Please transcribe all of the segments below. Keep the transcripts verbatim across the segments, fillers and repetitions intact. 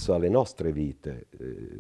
spesso alle nostre vite, eh,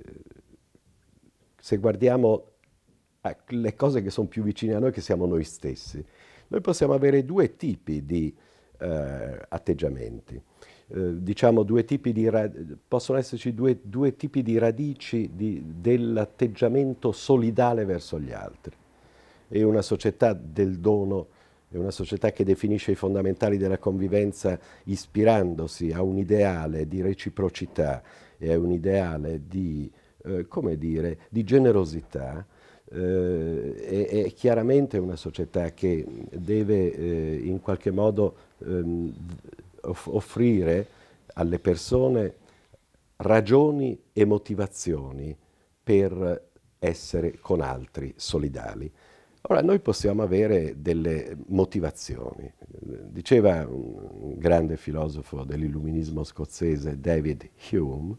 se guardiamo le cose che sono più vicine a noi, che siamo noi stessi, noi possiamo avere due tipi di eh, atteggiamenti. Eh, diciamo due tipi di ra- possono esserci due, due tipi di radici di- dell'atteggiamento solidale verso gli altri. E una società del dono è una società che definisce i fondamentali della convivenza ispirandosi a un ideale di reciprocità e a un ideale di, eh, come dire, di generosità. Eh, è, è chiaramente una società che deve eh, in qualche modo ehm, off- offrire alle persone ragioni e motivazioni per essere con altri solidali. Ora, noi possiamo avere delle motivazioni. Diceva un grande filosofo dell'illuminismo scozzese, David Hume,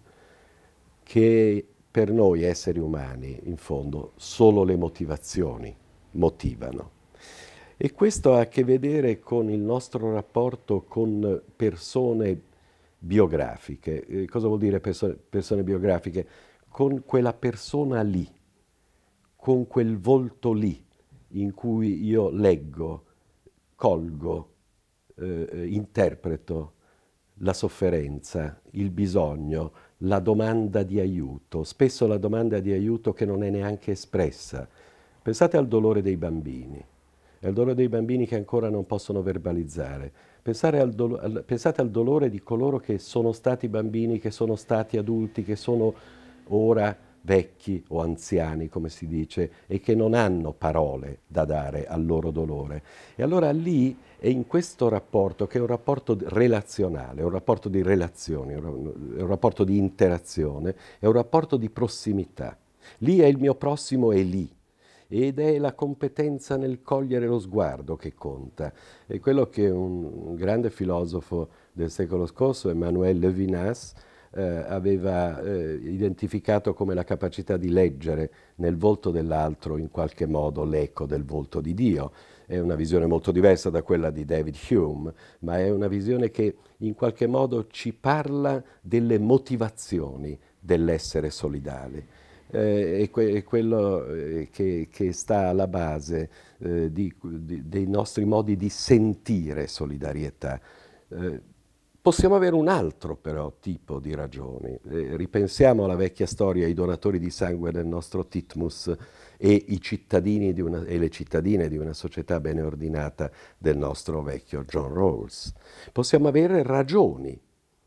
che per noi esseri umani, in fondo, solo le motivazioni motivano. E questo ha a che vedere con il nostro rapporto con persone biografiche. Eh, cosa vuol dire perso- persone biografiche? Con quella persona lì, con quel volto lì, in cui io leggo, colgo, eh, eh, interpreto la sofferenza, il bisogno, la domanda di aiuto, spesso la domanda di aiuto che non è neanche espressa. Pensate al dolore dei bambini, al dolore dei bambini che ancora non possono verbalizzare. Pensare al dolo- al- pensate al dolore di coloro che sono stati bambini, che sono stati adulti, che sono ora vecchi o anziani, come si dice, e che non hanno parole da dare al loro dolore. E allora lì è in questo rapporto, che è un rapporto relazionale, è un rapporto di relazioni, è un rapporto di interazione, è un rapporto di prossimità. Lì è il mio prossimo, è lì. Ed è la competenza nel cogliere lo sguardo che conta. È quello che un grande filosofo del secolo scorso, Emmanuel Levinas, eh, aveva eh, identificato come la capacità di leggere nel volto dell'altro in qualche modo l'eco del volto di Dio. È una visione molto diversa da quella di David Hume, ma è una visione che in qualche modo ci parla delle motivazioni dell'essere solidali. Eh, è, que- è quello eh, che, che sta alla base eh, di- di- dei nostri modi di sentire solidarietà. Eh, Possiamo avere un altro però tipo di ragioni. Eh, ripensiamo alla vecchia storia, i donatori di sangue del nostro Titmus e i cittadini di una, e le cittadine di una società bene ordinata del nostro vecchio John Rawls. Possiamo avere ragioni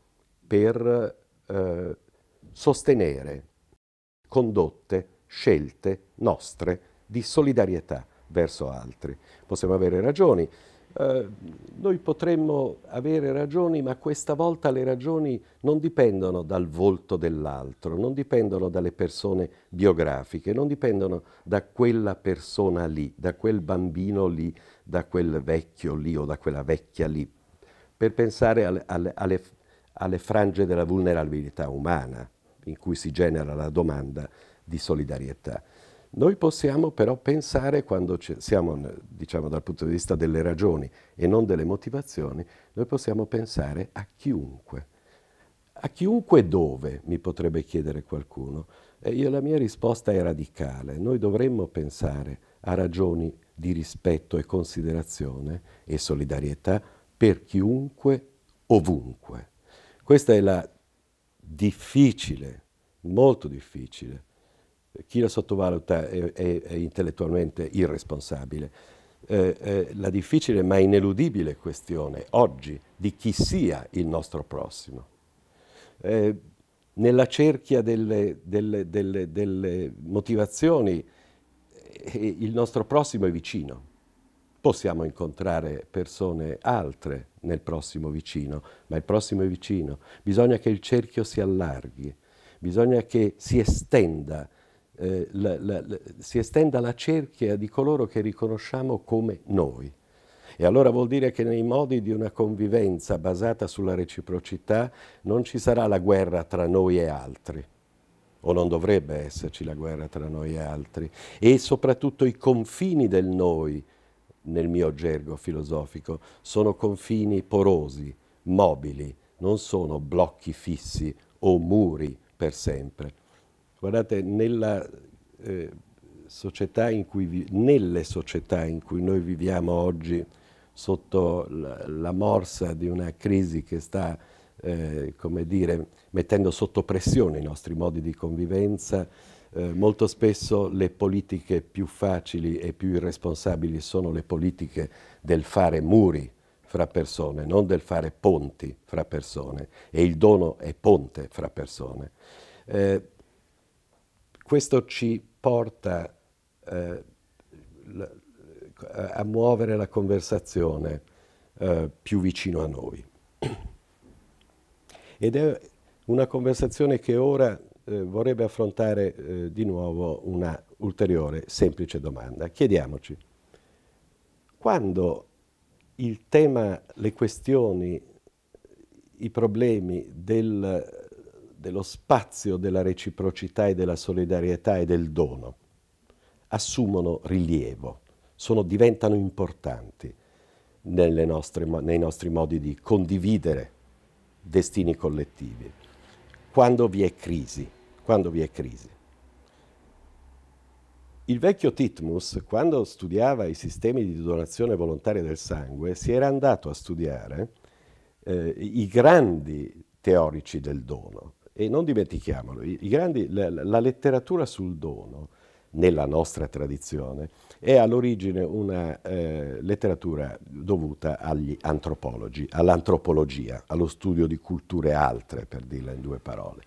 per eh, sostenere condotte, scelte nostre di solidarietà verso altri. Possiamo avere ragioni. Eh, noi potremmo avere ragioni, ma questa volta le ragioni non dipendono dal volto dell'altro, non dipendono dalle persone biografiche, non dipendono da quella persona lì, da quel bambino lì, da quel vecchio lì o da quella vecchia lì, per pensare alle, alle, alle, alle frange della vulnerabilità umana in cui si genera la domanda di solidarietà. Noi possiamo però pensare, quando siamo, diciamo, dal punto di vista delle ragioni e non delle motivazioni, noi possiamo pensare a chiunque. A chiunque dove, mi potrebbe chiedere qualcuno. E io la mia risposta è radicale. Noi dovremmo pensare a ragioni di rispetto e considerazione e solidarietà per chiunque, ovunque. Questa è la difficile, molto difficile. Chi la sottovaluta è, è, è intellettualmente irresponsabile. Eh, eh, la difficile ma ineludibile questione oggi di chi sia il nostro prossimo. Eh, nella cerchia delle, delle, delle, delle motivazioni eh, il nostro prossimo è vicino. Possiamo incontrare persone altre nel prossimo vicino, ma il prossimo è vicino. Bisogna che il cerchio si allarghi, bisogna che si estenda, eh, la, la, la, si estenda la cerchia di coloro che riconosciamo come noi. E allora vuol dire che nei modi di una convivenza basata sulla reciprocità non ci sarà la guerra tra noi e altri, o non dovrebbe esserci la guerra tra noi e altri, e soprattutto i confini del noi, nel mio gergo filosofico, sono confini porosi, mobili, non sono blocchi fissi o muri per sempre. Guardate, nella, eh, società in cui vi- nelle società in cui noi viviamo oggi, sotto la, la morsa di una crisi che sta, eh, come dire, mettendo sotto pressione i nostri modi di convivenza, eh, molto spesso le politiche più facili e più irresponsabili sono le politiche del fare muri fra persone, non del fare ponti fra persone. E il dono è ponte fra persone. Eh, Questo ci porta eh, la- a muovere la conversazione eh, più vicino a noi. Ed è una conversazione che ora eh, vorrebbe affrontare eh, di nuovo una ulteriore semplice domanda. Chiediamoci, quando il tema, le questioni, i problemi del- dello spazio della reciprocità e della solidarietà e del dono assumono rilievo, sono, diventano importanti nelle nostre mo- nei nostri modi di condividere destini collettivi, quando vi è crisi, quando vi è crisi. Il vecchio Titmus, quando studiava i sistemi di donazione volontaria del sangue, si era andato a studiare eh, i grandi teorici del dono. E non dimentichiamolo, i, i grandi, la, la letteratura sul dono, nella nostra tradizione, è all'origine una eh, letteratura dovuta agli antropologi, all'antropologia, allo studio di culture altre, per dirla in due parole.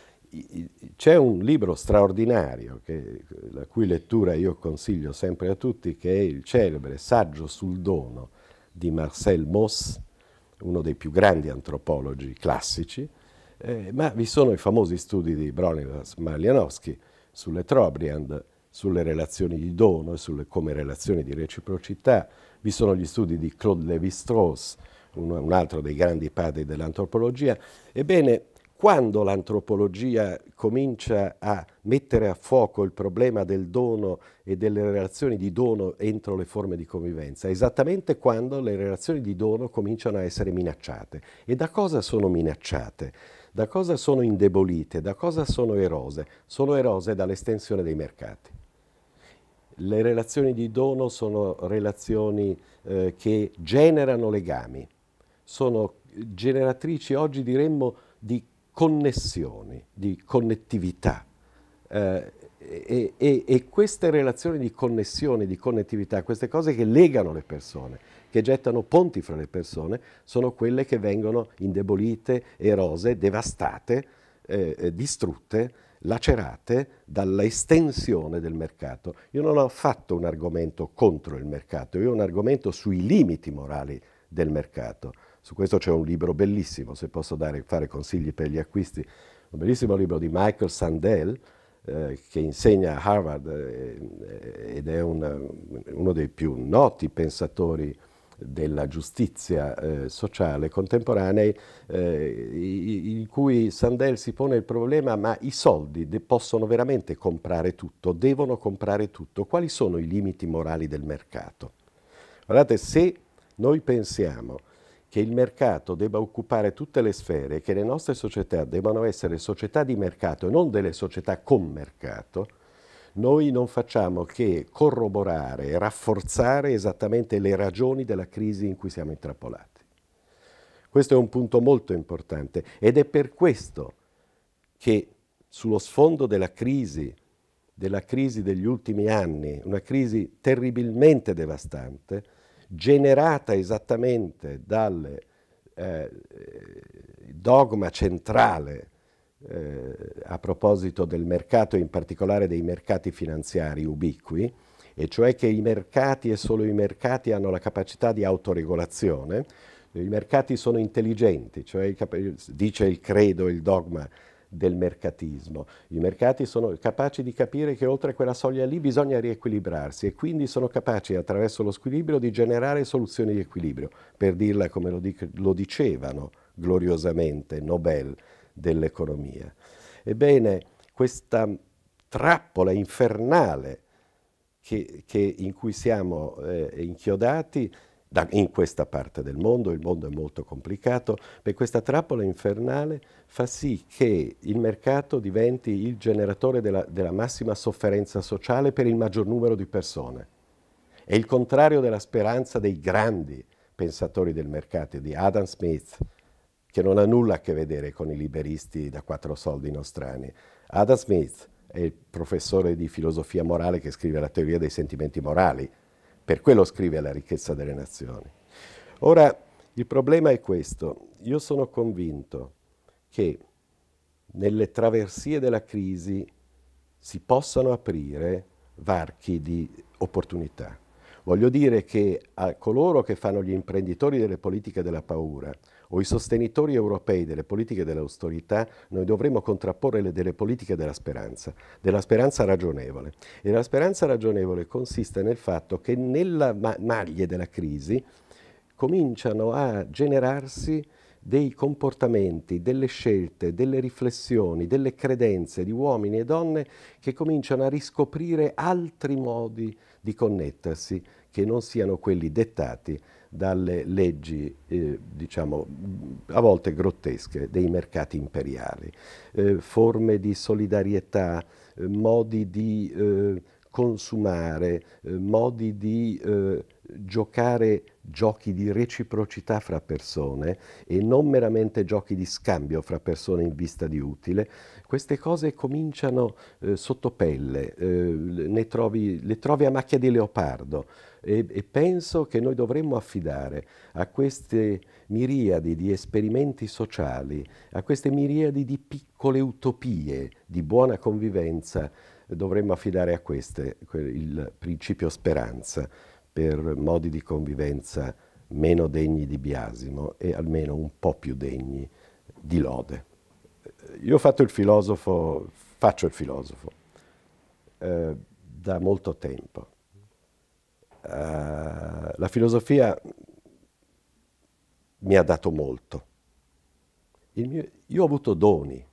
C'è un libro straordinario, che, la cui lettura io consiglio sempre a tutti, che è il celebre Saggio sul dono di Marcel Mauss, uno dei più grandi antropologi classici, eh, ma vi sono i famosi studi di Bronislaw Malinowski sulle Trobriand, sulle relazioni di dono e sulle come relazioni di reciprocità, vi sono gli studi di Claude Lévi-Strauss, un, un altro dei grandi padri dell'antropologia. Ebbene, quando l'antropologia comincia a mettere a fuoco il problema del dono e delle relazioni di dono entro le forme di convivenza, esattamente quando le relazioni di dono cominciano a essere minacciate. E da cosa sono minacciate? Da cosa sono indebolite? Da cosa sono erose? Sono erose dall'estensione dei mercati. Le relazioni di dono sono relazioni eh, che generano legami, sono generatrici, oggi diremmo, di connessioni, di connettività. Eh, e, e- e queste relazioni di connessione, di connettività, queste cose che legano le persone, che gettano ponti fra le persone, sono quelle che vengono indebolite, erose, devastate, eh, eh, distrutte, lacerate dall'estensione del mercato. Io non ho fatto un argomento contro il mercato, io ho un argomento sui limiti morali del mercato. Su questo c'è un libro bellissimo, se posso dare, fare consigli per gli acquisti, un bellissimo libro di Michael Sandel, eh, che insegna a Harvard eh, ed è un, uno dei più noti pensatori della giustizia eh, sociale contemporanei, eh, in cui Sandel si pone il problema: ma i soldi de- possono veramente comprare tutto? Devono comprare tutto? Quali sono i limiti morali del mercato? Guardate, se noi pensiamo che il mercato debba occupare tutte le sfere, che le nostre società debbano essere società di mercato e non delle società con mercato, noi non facciamo che corroborare e rafforzare esattamente le ragioni della crisi in cui siamo intrappolati. Questo è un punto molto importante ed è per questo che sullo sfondo della crisi, della crisi degli ultimi anni, una crisi terribilmente devastante, generata esattamente dal eh, dogma centrale eh, a proposito del mercato, in particolare dei mercati finanziari ubiqui, e cioè che i mercati e solo i mercati hanno la capacità di autoregolazione. I mercati sono intelligenti, cioè dice il credo, il dogma del mercatismo. I mercati sono capaci di capire che oltre quella soglia lì bisogna riequilibrarsi e quindi sono capaci attraverso lo squilibrio di generare soluzioni di equilibrio, per dirla come lo, dic- lo dicevano gloriosamente Nobel dell'economia. Ebbene, questa trappola infernale che, che in cui siamo eh, inchiodati da- in questa parte del mondo, il mondo è molto complicato, per questa trappola infernale fa sì che il mercato diventi il generatore della, della massima sofferenza sociale per il maggior numero di persone. È il contrario della speranza dei grandi pensatori del mercato, di Adam Smith, che non ha nulla a che vedere con i liberisti da quattro soldi nostrani. Adam Smith è il professore di filosofia morale che scrive la teoria dei sentimenti morali, per quello scrive La ricchezza delle nazioni. Ora, il problema è questo. Io sono convinto che nelle traversie della crisi si possano aprire varchi di opportunità. Voglio dire che a coloro che fanno gli imprenditori delle politiche della paura o i sostenitori europei delle politiche dell'austerità, noi dovremmo contrapporre le delle politiche della speranza, della speranza ragionevole. E la speranza ragionevole consiste nel fatto che nella ma- maglie della crisi cominciano a generarsi dei comportamenti, delle scelte, delle riflessioni, delle credenze di uomini e donne che cominciano a riscoprire altri modi di connettersi che non siano quelli dettati dalle leggi, eh, diciamo, a volte grottesche dei mercati imperiali. Eh, forme di solidarietà, eh, modi di eh, consumare, eh, modi di eh, giocare giochi di reciprocità fra persone e non meramente giochi di scambio fra persone in vista di utile, queste cose cominciano eh, sotto pelle, eh, ne trovi, le trovi a macchia di leopardo e, e penso che noi dovremmo affidare a queste miriadi di esperimenti sociali, a queste miriadi di piccole utopie di buona convivenza, dovremmo affidare a queste il principio speranza per modi di convivenza meno degni di biasimo e almeno un po' più degni di lode. Io ho fatto il filosofo, faccio il filosofo eh, da molto tempo. Eh, la filosofia mi ha dato molto. Il mio- io ho avuto doni.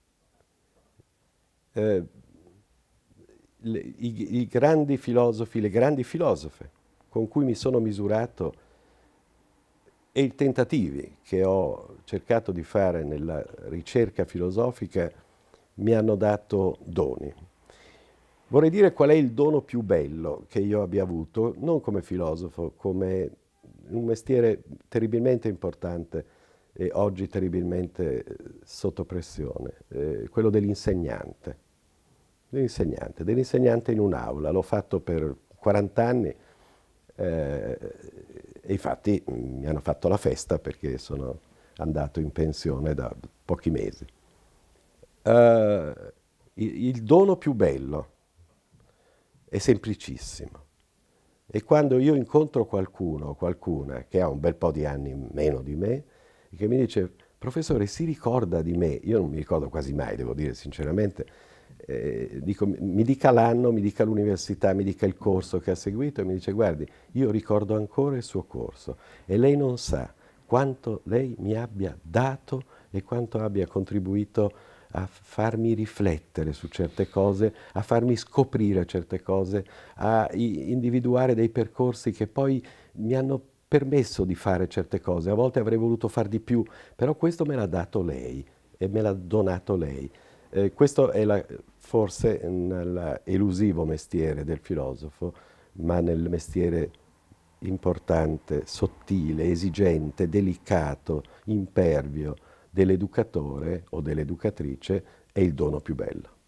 Eh, le- i, i grandi filosofi, le grandi filosofe con cui mi sono misurato e i tentativi che ho cercato di fare nella ricerca filosofica mi hanno dato doni. Vorrei dire qual è il dono più bello che io abbia avuto, non come filosofo, come un mestiere terribilmente importante e oggi terribilmente eh, sotto pressione, eh, quello dell'insegnante. Dell'insegnante, dell'insegnante in un'aula. L'ho fatto per quaranta anni eh, e infatti mm, mi hanno fatto la festa perché sono andato in pensione da pochi mesi. Eh, il, il dono più bello è semplicissimo. E quando io incontro qualcuno o qualcuna che ha un bel po' di anni meno di me, e che mi dice, professore, si ricorda di me? Io non mi ricordo quasi mai, devo dire sinceramente. Eh, dico, mi dica l'anno, mi dica l'università, mi dica il corso che ha seguito e mi dice, guardi, io ricordo ancora il suo corso e lei non sa quanto lei mi abbia dato e quanto abbia contribuito a farmi riflettere su certe cose, a farmi scoprire certe cose, a i- individuare dei percorsi che poi mi hanno permesso di fare certe cose. A volte avrei voluto far di più, però questo me l'ha dato lei e me l'ha donato lei. Eh, questo è la- forse nell'elusivo mestiere del filosofo, ma nel mestiere importante, sottile, esigente, delicato, impervio dell'educatore o dell'educatrice è il dono più bello.